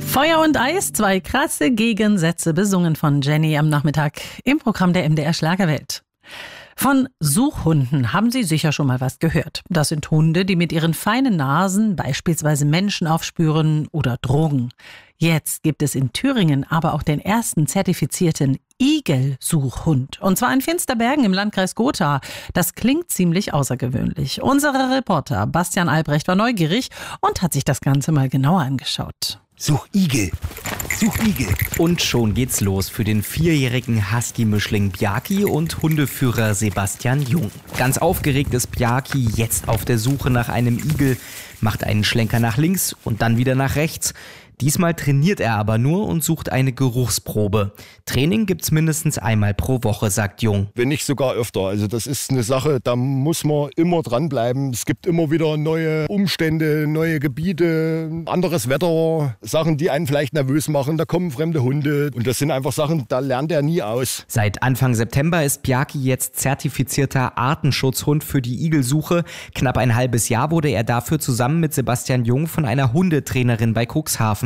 Feuer und Eis, 2 krasse Gegensätze, besungen von Jenny am Nachmittag im Programm der MDR Schlagerwelt. Von Suchhunden haben Sie sicher schon mal was gehört. Das sind Hunde, die mit ihren feinen Nasen beispielsweise Menschen aufspüren oder Drogen. Jetzt gibt es in Thüringen aber auch den ersten zertifizierten Igelsuchhund. Und zwar in Finsterbergen im Landkreis Gotha. Das klingt ziemlich außergewöhnlich. Unser Reporter Bastian Albrecht war neugierig und hat sich das Ganze mal genauer angeschaut. Such Igel. Und schon geht's los für den 4-jährigen Husky-Mischling Bjarki und Hundeführer Sebastian Jung. Ganz aufgeregt ist Bjarki jetzt auf der Suche nach einem Igel, macht einen Schlenker nach links und dann wieder nach rechts. Diesmal trainiert er aber nur und sucht eine Geruchsprobe. Training gibt's mindestens einmal pro Woche, sagt Jung. Wenn nicht sogar öfter. Also das ist eine Sache, da muss man immer dranbleiben. Es gibt immer wieder neue Umstände, neue Gebiete, anderes Wetter, Sachen, die einen vielleicht nervös machen. Da kommen fremde Hunde und das sind einfach Sachen, da lernt er nie aus. Seit Anfang September ist Bjarki jetzt zertifizierter Artenschutzhund für die Igelsuche. Knapp ein halbes Jahr wurde er dafür zusammen mit Sebastian Jung von einer Hundetrainerin bei Cuxhaven